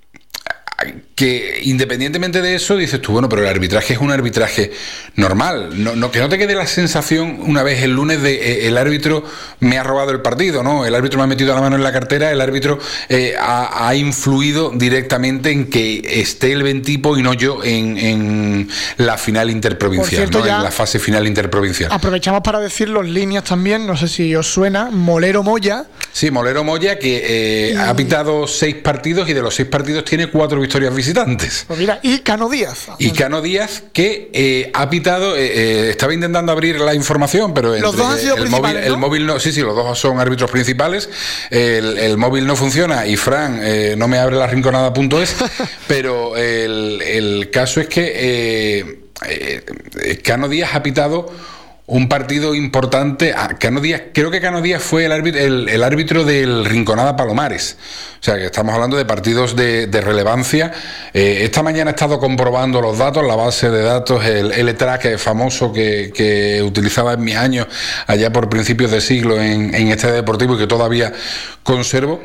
que independientemente de eso, dices tú, bueno, pero el arbitraje es un arbitraje normal. No, no, que no te quede la sensación una vez el lunes de eh, el árbitro me ha robado el partido, ¿no? El árbitro me ha metido la mano en la cartera, el árbitro eh, ha, ha influido directamente en que esté el Ventipo y no yo en, en la final interprovincial, cierto, ¿no? En la fase final interprovincial. Aprovechamos para decir los líneas también, no sé si os suena, Molero Moya. Sí, Molero Moya, que eh, y... ha pitado seis partidos y de los seis partidos tiene cuatro victorias visitantes. Pues mira, y Cano Díaz. Y Cano Díaz, que eh, ha pitado, eh, eh, estaba intentando abrir la información, pero los dos han sido el principales, móvil, ¿no? el móvil no, sí, sí, los dos son árbitros principales. El, el móvil no funciona y Fran eh, no me abre la rinconada punto es, pero el, el caso es que eh, eh, Cano Díaz ha pitado un partido importante. Cano Díaz, creo que Cano Díaz fue el árbitro, el, el árbitro del Rinconada Palomares. O sea, que estamos hablando de partidos de, de relevancia. Eh, esta mañana he estado comprobando los datos, la base de datos, el L-Track famoso que, que utilizaba en mis años, allá por principios de siglo en, en este deportivo y que todavía conservo.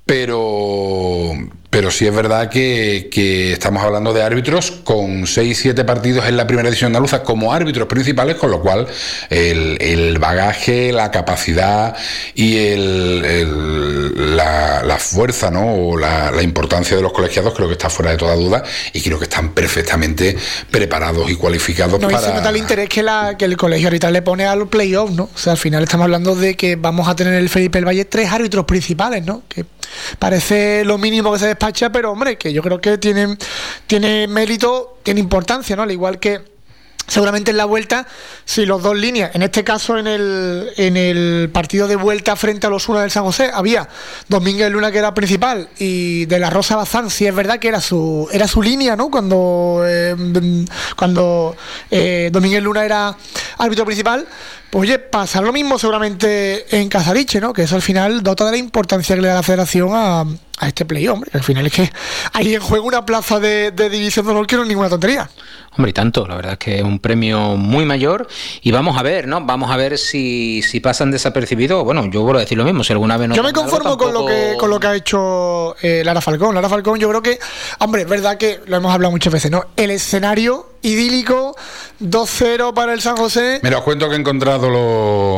Pero, pero sí es verdad que, que estamos hablando de árbitros con seis siete partidos en la primera división andaluza como árbitros principales, con lo cual el, el bagaje, la capacidad y el, el, la, la fuerza, ¿no? O la, la importancia de los colegiados creo que está fuera de toda duda y creo que están perfectamente preparados y cualificados no, para... Y se nota el interés que, la, que el colegio ahorita le pone al playoff, ¿no? O sea, al final estamos hablando de que vamos a tener en el Felipe del Valle tres árbitros principales, ¿no? Que parece lo mínimo que se despacha, pero hombre, que yo creo que tiene, tiene mérito, tiene importancia, ¿no? Al igual que seguramente en la vuelta, si los dos líneas, en este caso en el, en el partido de vuelta frente a los Osuna del San José, había Domínguez Luna que era principal y De la Rosa Bazán, sí es verdad que era su era su línea, ¿no? Cuando, eh, cuando eh, Domínguez Luna era árbitro principal, pues oye, pasa lo mismo seguramente en Casariche, ¿no? Que eso al final dota de la importancia que le da la federación a, a este play, hombre. Al final es que hay en juego una plaza de, de división de honor que no es ninguna tontería. Hombre, y tanto, la verdad es que es un premio muy mayor y vamos a ver, ¿no? Vamos a ver si, si pasan desapercibidos. Bueno, yo vuelvo a decir lo mismo, si alguna vez no... Yo me conformo algo, tampoco... con lo que con lo que ha hecho eh, Lara Falcón. Lara Falcón yo creo que, hombre, es verdad que lo hemos hablado muchas veces, ¿no? El escenario idílico, dos cero para el San José. Mira, os cuento que he encontrado los...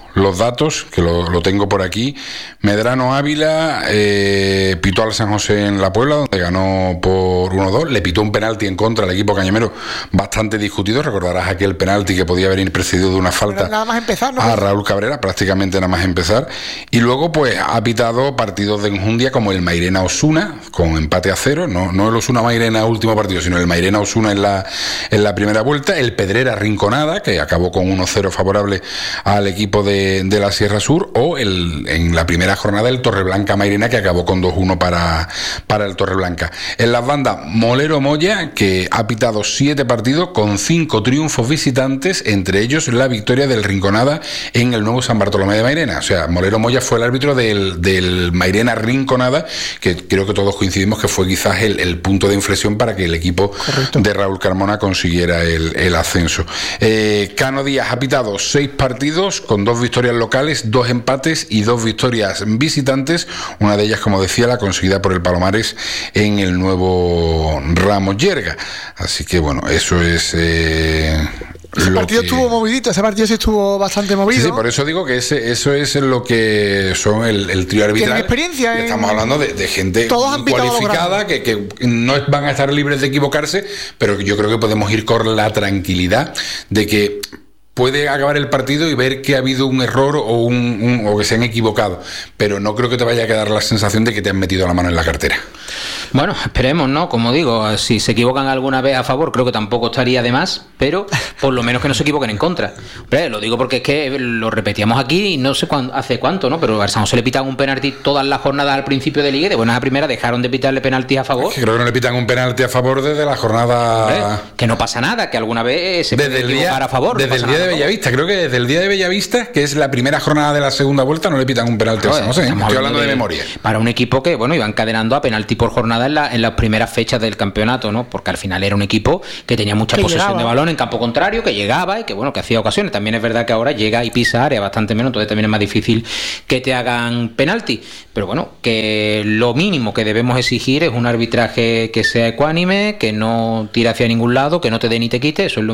los datos, que lo, lo tengo por aquí. Medrano Ávila eh, pitó al San José en La Puebla, donde ganó por uno dos. Le pitó un penalti en contra al equipo cañamero bastante discutido. Recordarás aquel penalti que podía haber precedido de una falta nada más empezar, ¿no? a Raúl Cabrera, prácticamente nada más empezar. Y luego pues ha pitado partidos de enjundia como el Mairena Osuna, con empate a cero. No, no el Osuna Mairena último partido, sino el Mairena Osuna en la, en la primera vuelta. El Pedrera Rinconada, que acabó con uno cero favorable al equipo de, de la Sierra Sur. O el, en la primera jornada el Torreblanca Mairena, que acabó con dos uno para, para el Torreblanca. En las bandas, Molero Moya, que ha pitado siete partidos con cinco triunfos visitantes, entre ellos la victoria del Rinconada en el nuevo San Bartolomé de Mairena. O sea, Molero Moya fue el árbitro del, del Mairena Rinconada, que creo que todos coincidimos que fue quizás el, el punto de inflexión para que el equipo Correcto. de Raúl Carmona consiguiera el, el ascenso. Eh, Cano Díaz ha pitado seis partidos con dos victorias locales, dos empates y dos victorias visitantes, una de ellas, como decía, la conseguida por el Palomares en el nuevo Ramos Yerga. Así que bueno, eso es eh, ese partido que... estuvo movidito, ese partido sí estuvo bastante movido. Sí, sí, por eso digo que ese, eso es lo que son el, el trío arbitral. Tienen experiencia. En... Estamos hablando de, de gente cualificada que, que no van a estar libres de equivocarse, pero yo creo que podemos ir con la tranquilidad de que puede acabar el partido y ver que ha habido un error o, un, un, o que se han equivocado, pero no creo que te vaya a quedar la sensación de que te han metido la mano en la cartera. Bueno, esperemos, ¿no? Como digo, si se equivocan alguna vez a favor, creo que tampoco estaría de más, pero por lo menos que no se equivoquen en contra. Hombre, lo digo porque es que lo repetíamos aquí y no sé cuándo, hace cuánto, ¿no? Pero al San José le pitan un penalti todas las jornadas al principio de liga y de buena a primera dejaron de pitarle penaltis a favor. Es que creo que no le pitan un penalti a favor desde la jornada... Hombre, que no pasa nada, que alguna vez se desde puede el equivocar día, a favor. Desde no el día de Bellavista, creo que desde el día de Bellavista, que es la primera jornada de la segunda vuelta, no le pitan un penalti a San José. Estoy hablando, hablando de, de memoria. Para un equipo que, bueno, iba encadenando a penalti por jornada en, la, en las primeras fechas del campeonato, ¿no? Porque al final era un equipo que tenía mucha que posesión llegaba. de balón en campo contrario, que llegaba y que, bueno, que hacía ocasiones. También es verdad que ahora llega y pisa área bastante menos, entonces también es más difícil que te hagan penalti. Pero bueno, que lo mínimo que debemos exigir es un arbitraje que sea ecuánime, que no tire hacia ningún lado, que no te dé ni te quite. Eso es lo